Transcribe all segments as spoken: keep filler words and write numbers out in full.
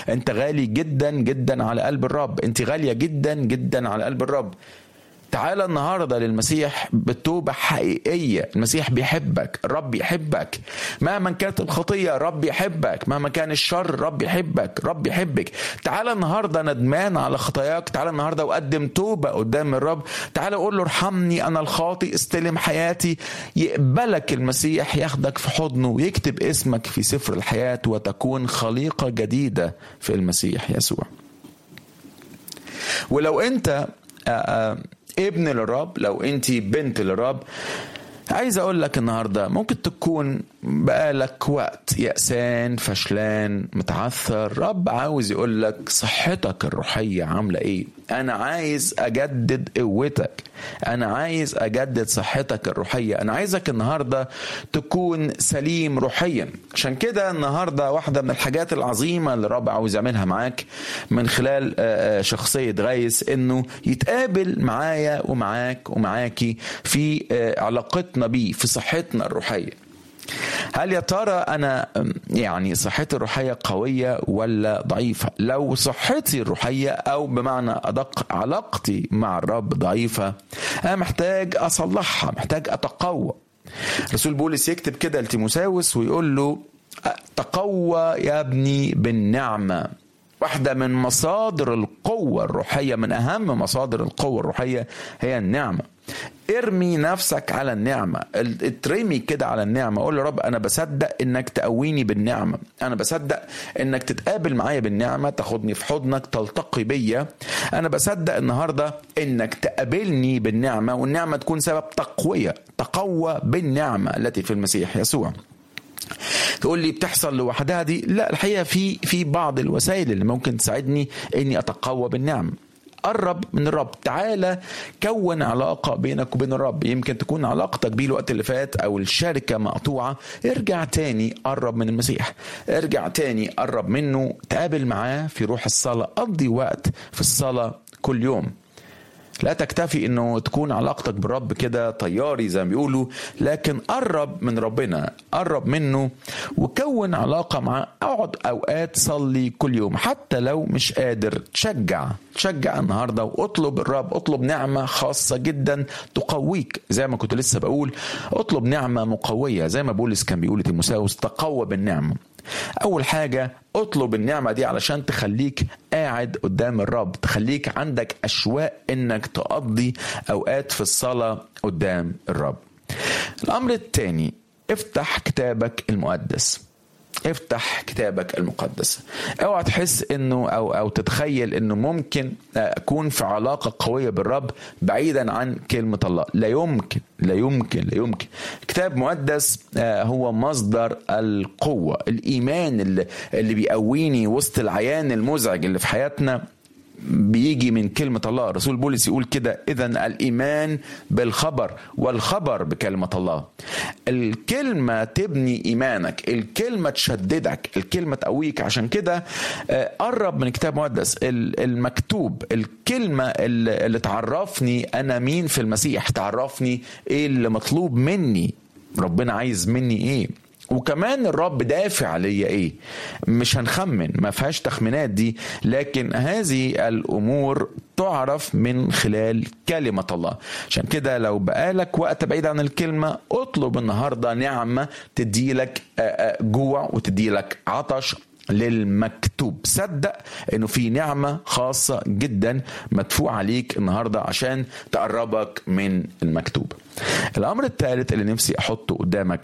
انت غالي جدا جدا على قلب الرب، انت غالية جدا جدا على قلب الرب. تعال النهاردة للمسيح بتوبة حقيقية. المسيح بيحبك، الرب يحبك مهما كانت الخطية، رب يحبك مهما كان الشر، رب يحبك، رب يحبك. تعال النهاردة ندمان على خطاياك، تعال النهاردة وقدم توبة قدام الرب، تعال قول له ارحمني أنا الخاطئ، استلم حياتي. يقبلك المسيح، ياخدك في حضنه ويكتب اسمك في سفر الحياة، وتكون خليقة جديدة في المسيح يسوع. ولو أنت آآ ابن للرب، لو انت بنت للرب، عايز اقول لك النهاردة ممكن تكون بقالك وقت يأسان، فشلان، متعثر. رب عاوز يقول لك صحتك الروحية عاملة ايه؟ انا عايز اجدد قوتك، انا عايز اجدد صحتك الروحية، انا عايزك النهاردة تكون سليم روحيا. عشان كده النهاردة واحدة من الحاجات العظيمة اللي رب عاوز يعملها معاك من خلال شخصية غايس، انه يتقابل معايا ومعاك ومعاكي في علاقتنا بيه، في صحتنا الروحية. هل يا ترى أنا يعني صحتي الروحية قوية ولا ضعيفة؟ لو صحتي الروحية أو بمعنى أدق علاقتي مع الرب ضعيفة، أنا محتاج أصلحها، محتاج أتقوى. رسول بولس يكتب كده لتيموثاوس ويقول له تقوى يا ابني بالنعمة. واحدة من مصادر القوة الروحية، من أهم مصادر القوة الروحية هي النعمة. ارمي نفسك على النعمة، اترمي كده على النعمة. قول له رب أنا بصدق إنك تقويني بالنعمة، أنا بصدق إنك تتقابل معايا بالنعمة، تاخدني في حضنك، تلتقي بيا. أنا بصدق النهاردة إنك تقابلني بالنعمة، والنعمة تكون سبب تقوية، تقوى بالنعمة التي في المسيح يسوع. تقول لي بتحصل لوحدها دي؟ لا، الحقيقة في في بعض الوسائل اللي ممكن تساعدني إني أتقوى بالنعمة. قرب من الرب، تعالى كون علاقة بينك وبين الرب. يمكن تكون علاقتك بيه الوقت اللي فات أو الشركة مقطوعة، ارجع تاني قرب من المسيح، ارجع تاني قرب منه، تقابل معاه في روح الصلاة، قضي وقت في الصلاة كل يوم. لا تكتفي انه تكون علاقتك بالرب كده طياري زي ما بيقولوا، لكن قرب من ربنا، قرب منه وكون علاقة معه. اقعد اوقات صلي كل يوم، حتى لو مش قادر تشجع تشجع النهاردة واطلب الرب، اطلب نعمة خاصة جدا تقويك. زي ما كنت لسه بقول، اطلب نعمة مقوية، زي ما بولس كان بيقول لتيموثاوس تقوى بالنعمة. أول حاجة اطلب النعمة دي علشان تخليك قاعد قدام الرب، تخليك عندك أشواق إنك تقضي أوقات في الصلاة قدام الرب. الأمر الثاني، افتح كتابك المقدس، افتح كتابك المقدس. اوعى تحس انه او او تتخيل انه ممكن اكون في علاقه قويه بالرب بعيدا عن كلمه الله. لا يمكن لا يمكن لا يمكن. كتاب مقدس هو مصدر القوه، الايمان اللي اللي بيقويني وسط العيان المزعج اللي في حياتنا بيجي من كلمة الله. رسول بولس يقول كده: إذن الإيمان بالخبر والخبر بكلمة الله. الكلمة تبني إيمانك، الكلمة تشددك، الكلمة تقويك. عشان كده قرب من كتاب مقدس المكتوب، الكلمة اللي تعرفني أنا مين في المسيح، تعرفني إيه اللي مطلوب مني، ربنا عايز مني إيه، وكمان الرب دافع عليا ايه. مش هنخمن، ما فيهاش تخمينات دي، لكن هذه الامور تعرف من خلال كلمة الله. عشان كده لو بقالك وقت بعيد عن الكلمة، اطلب النهاردة نعمة تديلك جوع وتديلك عطش للمكتوب. صدق انه في نعمة خاصة جدا مدفوع عليك النهاردة عشان تقربك من المكتوب. الامر الثالث اللي نفسي احطه قدامك،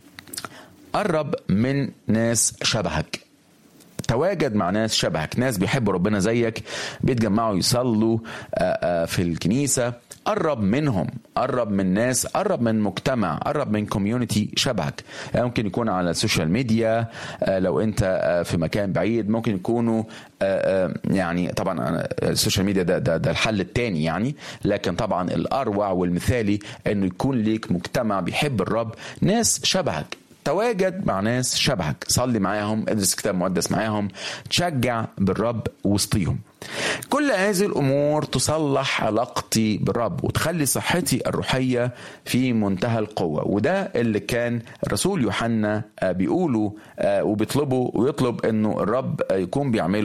قرب من ناس شبهك، تواجد مع ناس شبهك، ناس بيحبوا ربنا زيك، بيتجمعوا يصلوا في الكنيسة. قرب منهم، قرب من ناس، قرب من مجتمع، قرب من كوميونيتي شبهك. ممكن يكون على السوشيال ميديا، لو انت في مكان بعيد ممكن يكونوا يعني طبعا السوشيال ميديا ده, ده, ده الحل التاني يعني، لكن طبعا الأروع والمثالي انه يكون ليك مجتمع بيحب الرب، ناس شبهك. تواجد مع ناس شبهك، صلي معاهم، ادرس كتاب مقدس معاهم، تشجع بالرب وسطيهم. كل هذه الأمور تصلح علاقتي بالرب وتخلي صحتي الروحية في منتهى القوة. وده اللي كان الرسول يوحنا بيقوله وبيطلبه، ويطلب انه الرب يكون بيعمله